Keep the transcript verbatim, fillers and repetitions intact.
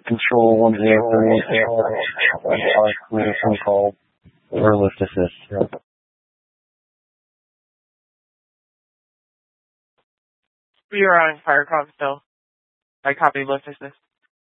Control one zero three, our clear phone call or lift assist. Yep. We are on Firecom still. I copy lift assist.